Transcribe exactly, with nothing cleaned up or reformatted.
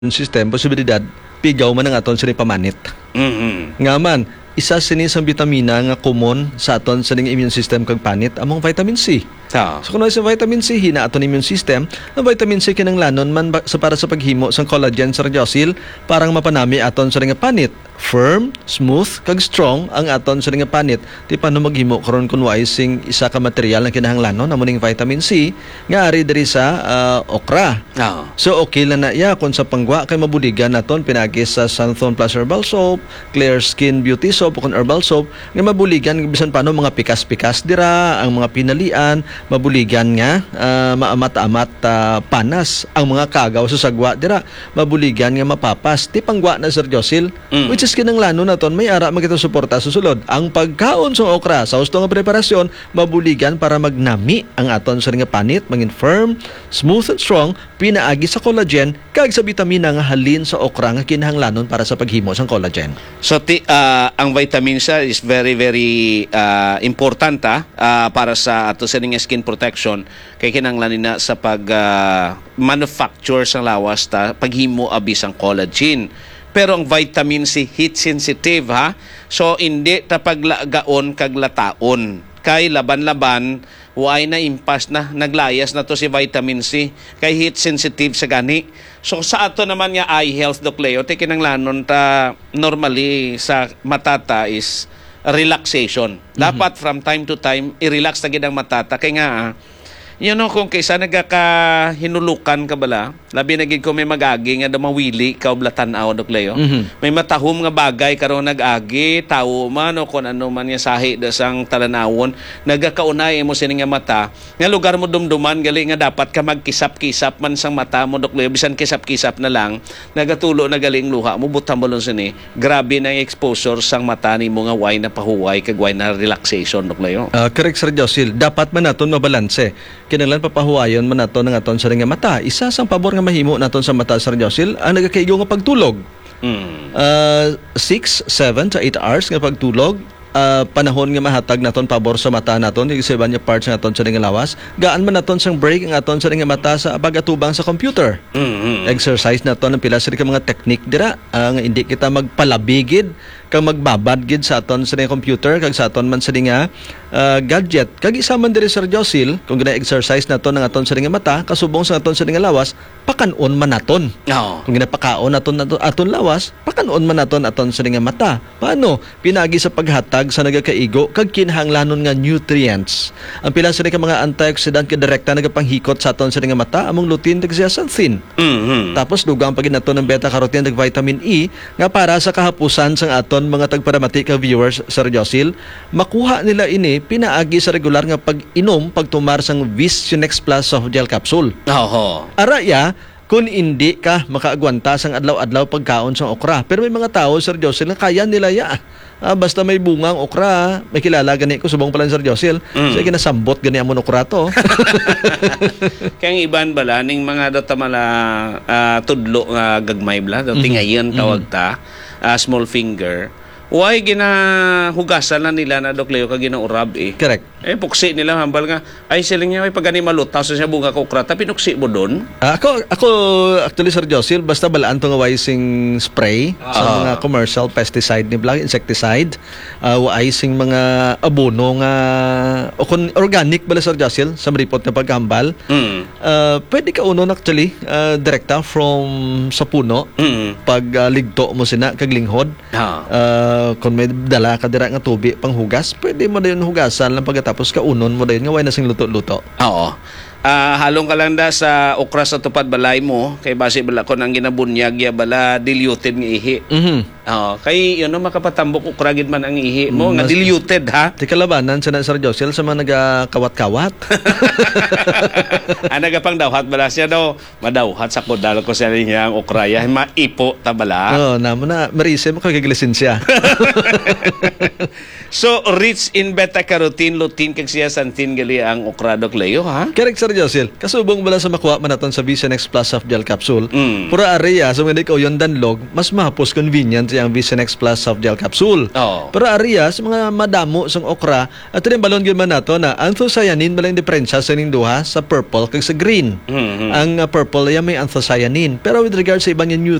system, posibilidad, pigaw man ang aton sa pamanit. Mm-hmm. Nga man, isa sini sa vitamina nga common sa aton sa immune system kag panit among vitamin C. Ah. So kung sa vitamin C hina aton immune system, ang vitamin C kinanglanon man ba, sa para sa paghimo sang collagen sa radyosil parang mapanami aton sa nga panit. Firm, smooth, kag strong ang aton sa nga panit. Di paano maghimo karon kun waay sing isa ka material na kinahanglanon amo ning vitamin C nga ari diri sa uh, okra. Ah. So okay lang na iya kung sa pangwa kay mabuligan naton pinagi sa Santhon Plus Herbal Soap, Clear Skin Beauty Soap o kung herbal soap nga mabuligan bisan paano mga pikas-pikas dira ang mga pinalian, mabuligan nga uh, maamat-amat uh, panas ang mga kagaw sa sagwa dira, mabuligan nga mapapas ti pangwa na Sir Josil, mm. which is kinanglanon naton may ara magito suporta sa sulod ang pagkaon sa okra sa husto nga preparasyon mabuligan para magnami ang aton sa nga panit mangin firm, smooth and strong pinaagi sa collagen kag sa vitamina nga halin sa okra nga kinahanglanon para sa paghimo sang collagen. So ti, uh, ang vitamin C is very very uh, important ah, uh, para sa ato sa skin protection kay kinahanglan na sa pag uh, manufacture sa lawas ta paghimo abi sang collagen. Pero ang vitamin C heat sensitive ha. So hindi ta paglagaon kag lataon. Kay laban-laban way na impas na naglayas na to si vitamin C kay heat sensitive sa gani. So sa ato naman nga eye health Doc Leo te kinanglanon ta normally sa matata is relaxation. Dapat mm-hmm. from time to time i-relax ta gid ang matata kay nga you know, kung kaysa nagkakahinulukan ka bala, labi na gid ko may mag-agi nga mawili ka oblatan aw Doc Leo. Mm-hmm. May matahom nga bagay karon nag-agi, tawo man o kung ano man nga sahi da sang talanawon, nagakaunay mo sini nga mata. Nga lugar mo dumduman gali nga dapat ka magkisap-kisap man sang mata mo Doc Leo, bisan kisap-kisap na lang, nagatulo na galing luha mo butam mo sini. Grabe na exposure sang mata nimo nga way na pahuway kag way na relaxation Doc Leo. Uh, correct Sir Josil, dapat man naton mabalanse. Kinahanglan papahuwayon man naton ng aton sa nga mata. Isa sang pabor nga mahimo naton sa mata Sir Josil ang nagakaigo nga pagtulog. Mm. Uh, six, seven to eight hours nga pagtulog. Uh, panahon nga mahatag naton pabor sa mata naton yung sa ibang parts naton sa nga lawas. Gaan man naton sang break ang aton sa nga mata sa pagatubang sa computer. Mm-hmm. Exercise naton ang pila sa mga technique dira uh, nga hindi kita magpalabigid kang magbabad gid sa aton sa nga computer kag sa aton man sa nga uh, gadget. Kag isa man diri Sir Josil kung gina exercise naton ang aton sa nga mata kasubong sa aton sa nga lawas pakanon man naton. Oh. Kung ginapakaon naton naton aton lawas pakanon man naton aton sa nga mata. Paano? Pinagi sa paghatag sa nagakaigo kag kinahanglanon nga nutrients. Ang pila sa mga antioxidant kay direkta nagapanghikot sa aton sa nga mata among lutein kag zeaxanthin. Mm-hmm. Tapos dugang pagid naton ng beta carotene kag vitamin E nga para sa kahapusan sang aton mga tagparamati ka viewers Sir Josil, makuha nila ini pinaagi sa regular nga pag-inom pagtumar sang Visionex Plus soft gel capsule. Oho. Araya kung hindi ka makaagwanta sang adlaw-adlaw pagkaon sang okra. Pero may mga tao Sir Josil na kaya nila ya. Ah, basta may bungang okra, may kilala gani ko subong pala Sir Josil. Mm. So ginasambot gani amon okra to. Kaya iban bala ning mga data mala uh, tudlo nga uh, gagmay bala, mm-hmm. tingayon tawag ta, uh, small finger. Why ginahugasan na nila na Doc Leo kag ginaurab eh. Correct. Eh puksi nila hambal nga ay siling niya ay pagani malutaw sa siya bunga ko krata pinuksi mo doon. Uh, ako ako actually Sir Josil basta balaan to nga wising spray uh, sa mga commercial pesticide ni black insecticide, uh, wising mga abono nga o kun organic bala Sir Josil sa report na paghambal. Mm. Uh, pwede ka unon actually uh, direkta from sa puno. Mm. Pag uh, ligto mo sina kag linghod. Uh. Uh, kung may dala ka dira nga tubi panghugas, pwede mo dayon hugasan lang pagkatapos kaunon mo dayon nga way na sing luto-luto. Oo. Uh, halong ka lang da sa okra sa tupad balay mo kay base bala ko nang ginabunyag ya bala diluted nga ihi. Mhm. Oo, kay yun no makapatambok okra gid man ang ihi mo mm, nga diluted ha. Ti kalabanan sa Sir Josil sa mga nagakawat-kawat. Ang nagapang dawhat bala siya daw madawhat sa kodal ko sa niya ang okra ya maipo ta bala. Oo, namo na marise mo kay lisensya. So rich in beta carotene, lutein kag zeaxanthin gali ang okra Doc Leo ha. Correct Sir Josil. Kasubong bala sa makuha man naton sa Visionex Plus soft gel capsule. Mm. Pura area sa mga ikaw yung danlog, mas mahapos convenient ang Visionex Plus soft gel capsule. Oo. Pero ariya sa mga madamo sang okra at rin balon gyud man nato na anthocyanin malang diferensya sa ning duha sa purple kag sa green. Mhm. Ang uh, purple ay may anthocyanin pero with regard sa ibang